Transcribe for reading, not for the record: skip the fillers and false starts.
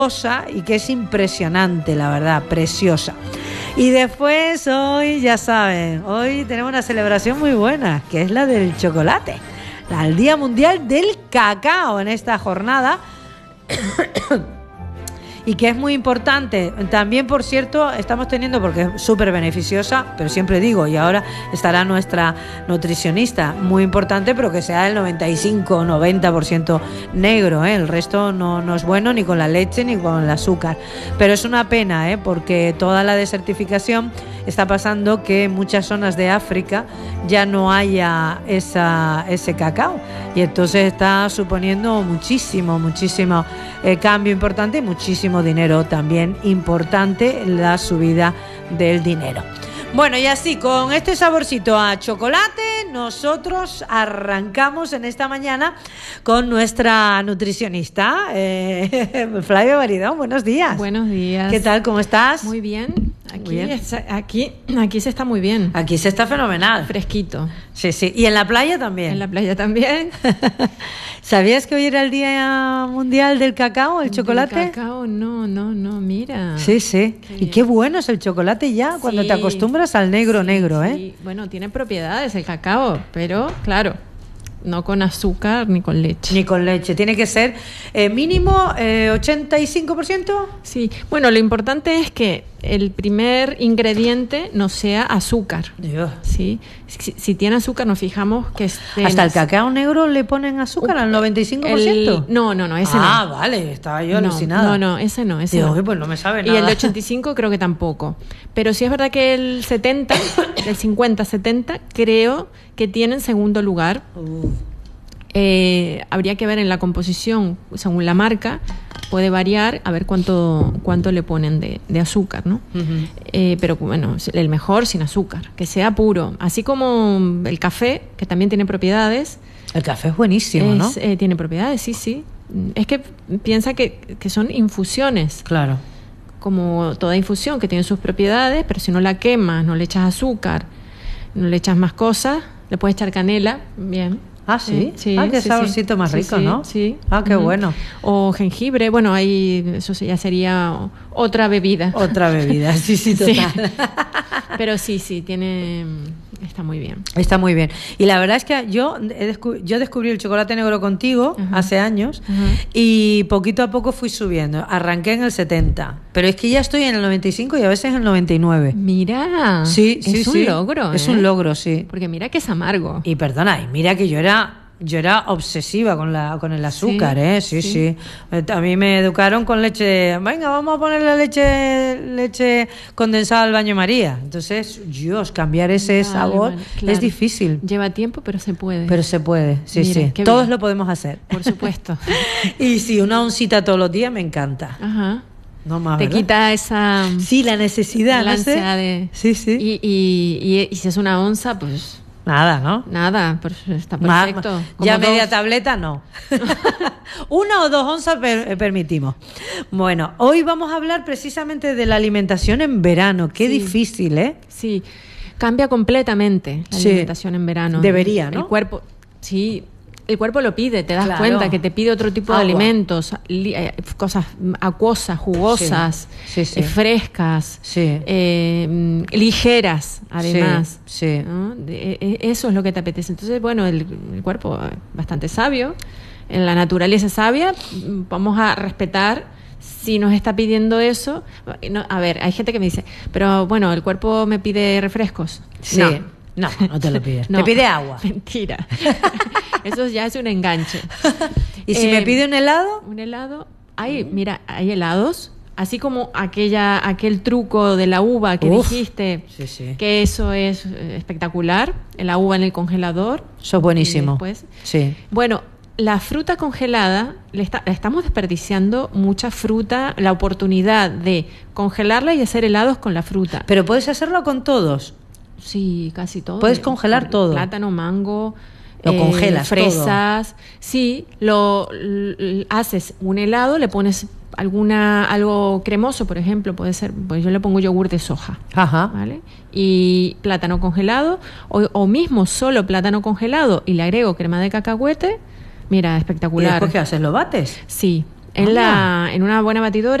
y que es impresionante, la verdad, preciosa. Y después hoy, ya saben, hoy tenemos una celebración muy buena, que es la del chocolate, el Día Mundial del Cacao en esta jornada. Y que es muy importante. También, por cierto, estamos teniendo, porque es súper beneficiosa, pero siempre digo, y ahora estará nuestra nutricionista, muy importante, pero que sea el 95-90% negro, ¿eh? El resto no es bueno ni con la leche ni con el azúcar. Pero es una pena, porque toda la desertificación está pasando que en muchas zonas de África ya no haya ese cacao. Y entonces está suponiendo muchísimo cambio importante y muchísimo dinero también importante, la subida del dinero. Bueno, y así, con este saborcito a chocolate, nosotros arrancamos en esta mañana con nuestra nutricionista, Flavia Baridón. Buenos días. Buenos días. ¿Qué tal? ¿Cómo estás? Muy bien. Aquí se está muy bien. Aquí se está fenomenal. Fresquito. Sí. ¿Y en la playa también? En la playa también. ¿Sabías que hoy era el Día Mundial del Cacao, el chocolate? ¿Del cacao? No, mira. Sí. Y qué bueno es el chocolate ya, cuando te acostumbras al negro, ¿eh? Sí. Bueno, tiene propiedades el cacao, pero claro, no con azúcar ni con leche. Ni con leche. Tiene que ser mínimo 85%. Sí. Bueno, lo importante es que el primer ingrediente no sea azúcar. Dios. ¿Sí? Si tiene azúcar, nos fijamos que ¿Hasta el cacao negro le ponen azúcar al 95%? No, ese no. Ah, vale, estaba yo alucinada. No, ese no. Digo, pues no me sabe nada. Y el de 85 creo que tampoco. Pero sí es verdad que el 70, el 50-70, creo que tiene en segundo lugar. Habría que ver en la composición, según la marca, puede variar, a ver cuánto le ponen de azúcar, ¿no? Uh-huh. Pero bueno, el mejor sin azúcar, que sea puro. Así como el café, que también tiene propiedades. El café es buenísimo, ¿no? Tiene propiedades, sí. Es que piensa que son infusiones. Claro. Como toda infusión que tiene sus propiedades, pero si no la quemas, no le echas azúcar, no le echas más cosas, le puedes echar canela, bien. Ah, ¿sí? Sí. Qué saborcito más rico, ¿no? Sí. Ah, qué bueno. O jengibre, bueno, ahí eso ya sería otra bebida. Sí, total. Sí. Pero sí, está muy bien. Está muy bien. Y la verdad es que yo descubrí el chocolate negro contigo hace años y poquito a poco fui subiendo. Arranqué en el 70, pero es que ya estoy en el 95 y a veces en el 99. Mira, sí, es un logro. Es un logro, sí. Porque mira que es amargo. Y perdona, mira que yo era obsesiva con el azúcar, Sí. A mí me educaron con leche. Venga, vamos a poner la leche condensada al baño María. Entonces, Dios, cambiar ese sabor es difícil. Lleva tiempo, pero se puede. Sí. Mira, todos lo podemos hacer. Por supuesto. Y sí, una oncita todos los días me encanta. Ajá. No más, te ¿verdad? quita esa... Sí, la necesidad. La ansia de... Sí. Y si es una onza, pues... Nada, ¿no? Nada, pues está perfecto. Ya media tableta, no. 1 o 2 onzas permitimos. Bueno, hoy vamos a hablar precisamente de la alimentación en verano. Qué difícil, ¿eh? Sí, cambia completamente la alimentación en verano. Debería, ¿no? El cuerpo, sí. El cuerpo lo pide, te das cuenta que te pide otro tipo de alimentos, cosas acuosas, jugosas, frescas, ligeras, además. Sí. ¿No? Eso es lo que te apetece. Entonces, bueno, el cuerpo es bastante sabio, en la naturaleza es sabia, vamos a respetar si nos está pidiendo eso. No, a ver, hay gente que me dice, pero bueno, el cuerpo me pide refrescos. Sí. No te lo pide. No, te pide agua. Mentira. Eso ya es un enganche. ¿Y si me pide un helado? Un helado. Mira, hay helados. Así como aquel truco de la uva que dijiste, que eso es espectacular. La uva en el congelador. Eso es buenísimo. Sí. Bueno, la fruta congelada, estamos desperdiciando mucha fruta, la oportunidad de congelarla y hacer helados con la fruta. Pero puedes hacerlo con todos. Sí, casi todo. Puedes congelar todo. Plátano, mango, lo congelas fresas. Todo. Sí, haces un helado, le pones algo cremoso, por ejemplo, puede ser, pues yo le pongo yogur de soja. Ajá. ¿Vale? Y plátano congelado, o mismo solo plátano congelado y le agrego crema de cacahuete. Mira, espectacular. ¿Y después qué haces? ¿Lo bates? Sí. en una buena batidora.